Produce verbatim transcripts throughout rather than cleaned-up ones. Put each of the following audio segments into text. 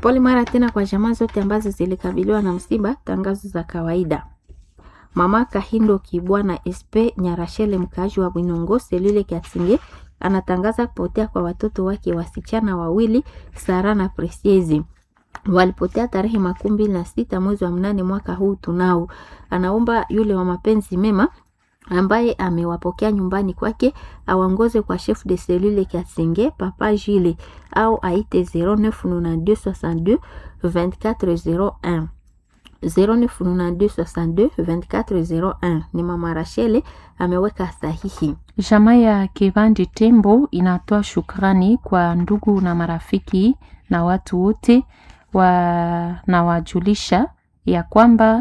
Pole mara tena kwa jamaa zote ambazo zilikabiliwa na msiba. Tangazo za kawaida. Mama Kahindo Kibwana S P Nyarashele, mkaaji wa Bwinongo selile Kiasinge, anatangaza kupotea kwa watoto wake wasichana wawili, Sara na Preciezi. Walipotea tarehe makumi mbili na sita mwezi wa mnane mwaka huu tunao. Anaomba yule wa mapenzi mema ambaye amewapokea nyumbani kwake awangoze kwa chef de cellule Kiasinge Papa Jile au aite zero neuf neuf soixante-deux vingt-quatre zero un zero neuf neuf soixante-deux vingt-quatre zero un. Ni mama Rachele ameweka sahihi. Jamaa ya Kibandi Tembo inatoa shukrani kwa ndugu na marafiki na watu wote wa, na wajulisha ya kwamba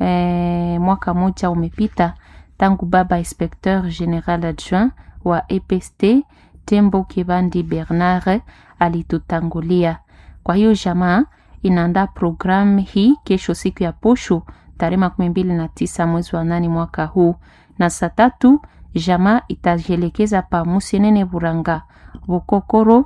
eh, mwaka moja umepita tangu baba inspecteur general adjoint wa E P S T Tembo Kibandi Bernard alitutangulia. Kwa hiyo jamaa inaandaa programu hii kesho siku ya posho tarehe makumi mbili na tisa mwezi wa nane mwaka huu, na saa tatu jamaa itajelekeza pa Musenene Buranga Bukokoro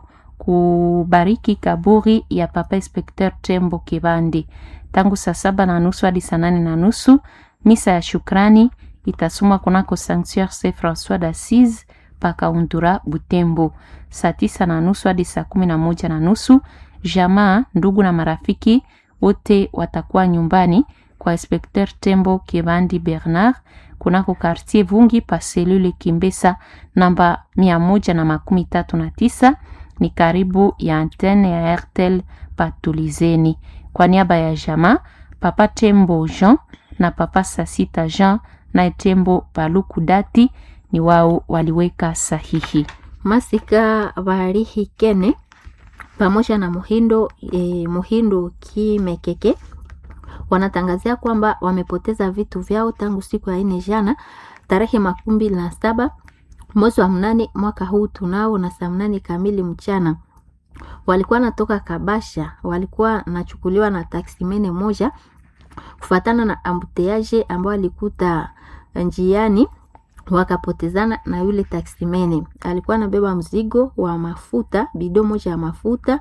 kubariki kaburi ya papa inspecteur Tembo Kibandi. Tangu saa saba na nusu hadi saa nane na nusu misa ya shukrani itasoma kunako Sanctuaire Saint François d'Assise paka Undura Butembo. Saa tisa na nusu hadi saa kumi na moja na nusu jamaa, ndugu na marafiki wote watakuwa nyumbani kwa inspecteur Tembo Kibandi Bernard kunako quartier Vungi pa cellule Kimbesa namba mia moja na makumi tatu na tisa, ni karibu ya antenne ya Airtel Patulizeni. Kwa niaba ya jamaa, papa Tembo Jean na papa Sasita Jean na Tembo Paluku Dati ni wao waliweka sahihi. Masika Barihi Kene pamoja na Muhindo e, Muhindo Kimekeke wanatangazia kwamba wamepoteza vitu vyao tangu siku ya ine jana tarehe makumi mbili na saba mwezi wa mnane mwaka huu tunao na saa mnane kamili mchana. Walikuwa natoka Kabasha, walikuwa nachukuliwa na taksimene moja kufatana na ambuteaje ambao alikuta njiani, wakapotezana na yule taksimene. Alikuwa anabeba mzigo wa mafuta, bido moja ya mafuta,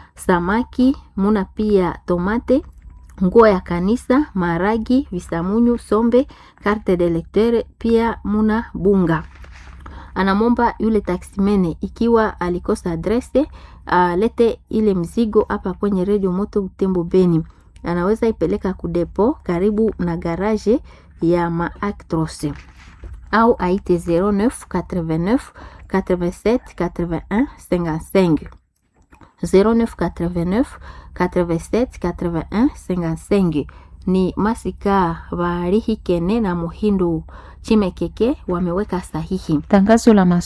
samaki, muna pia tomate, nguo ya kanisa, maragi, visamunyu, sombe, carte de lecteur, pia muna bunga. Anamomba yule taksimene ikiwa alikosa adrese, uh, lete ile mzigo hapa kwenye Radio Moto Butembo Beni. Anaweza ipeleka kudepo karibu na garage ya Maactros au aite zero neuf quatre-vingt-neuf quatre-vingt-sept quatre-vingt-un cinquante-cinq zero neuf quatre-vingt-neuf quatre-vingt-sept quatre-vingt-un cinquante-cinq. Ni Masika Barihi Kene na Muhindo Chimekeke wameweka sahihi. Tangazo la